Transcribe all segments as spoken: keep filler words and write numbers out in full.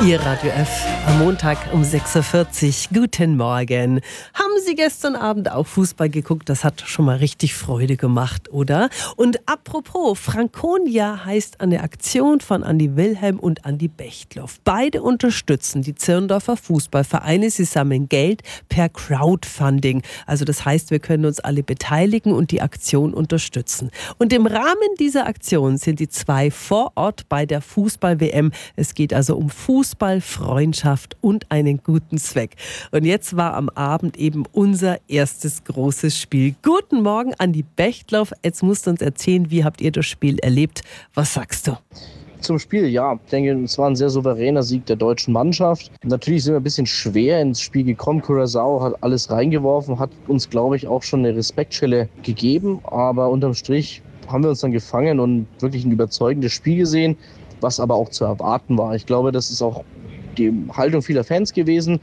Ihr Radio F am Montag um sechs Uhr vierzig. Guten Morgen. Haben Sie gestern Abend auch Fußball geguckt? Das hat schon mal richtig Freude gemacht, oder? Und apropos, Franconia heißt eine Aktion von Andi Wilhelm und Andi Bechtloff. Beide unterstützen die Zirndorfer Fußballvereine. Sie sammeln Geld per Crowdfunding. Also das heißt, wir können uns alle beteiligen und die Aktion unterstützen. Und im Rahmen dieser Aktion sind die zwei vor Ort bei der Fußball-W M. Es geht also um Fußball, Freundschaft und einen guten Zweck. Und jetzt war am Abend eben unser erstes großes Spiel. Guten Morgen, Andi Bechtloff. Jetzt musst du uns erzählen, wie habt ihr das Spiel erlebt? Was sagst du? Zum Spiel, ja. Ich denke, es war ein sehr souveräner Sieg der deutschen Mannschaft. Natürlich sind wir ein bisschen schwer ins Spiel gekommen. Curaçao hat alles reingeworfen, hat uns, glaube ich, auch schon eine Respektschelle gegeben. Aber unterm Strich haben wir uns dann gefangen und wirklich ein überzeugendes Spiel gesehen, was aber auch zu erwarten war. Ich glaube, das ist auch die Haltung vieler Fans gewesen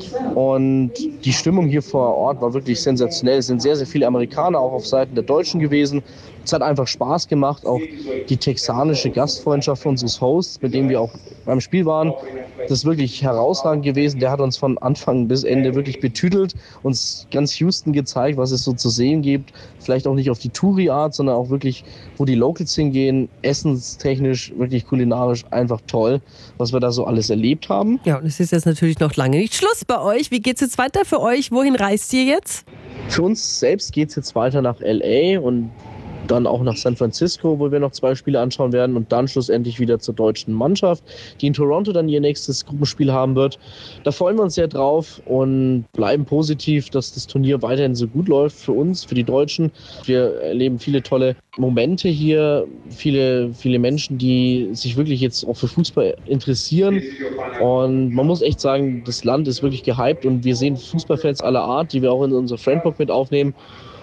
und die Stimmung hier vor Ort war wirklich sensationell. Es sind sehr, sehr viele Amerikaner auch auf Seiten der Deutschen gewesen. Es hat einfach Spaß gemacht, auch die texanische Gastfreundschaft unseres Hosts, mit dem wir auch beim Spiel waren. Das ist wirklich herausragend gewesen. Der hat uns von Anfang bis Ende wirklich betüdelt, uns ganz Houston gezeigt, was es so zu sehen gibt. Vielleicht auch nicht auf die Touri-Art, sondern auch wirklich, wo die Locals hingehen. Essenstechnisch, wirklich kulinarisch einfach toll, was wir da so alles erlebt haben. Ja, und es ist jetzt natürlich noch lange nicht Schluss bei euch. Wie geht's jetzt weiter für euch? Wohin reist ihr jetzt? Für uns selbst geht es jetzt weiter nach L A und dann auch nach San Francisco, wo wir noch zwei Spiele anschauen werden und dann schlussendlich wieder zur deutschen Mannschaft, die in Toronto dann ihr nächstes Gruppenspiel haben wird. Da freuen wir uns sehr drauf und bleiben positiv, dass das Turnier weiterhin so gut läuft für uns, für die Deutschen. Wir erleben viele tolle Momente hier, viele, viele Menschen, die sich wirklich jetzt auch für Fußball interessieren und man muss echt sagen, das Land ist wirklich gehypt und wir sehen Fußballfans aller Art, die wir auch in unser Friendbook mit aufnehmen.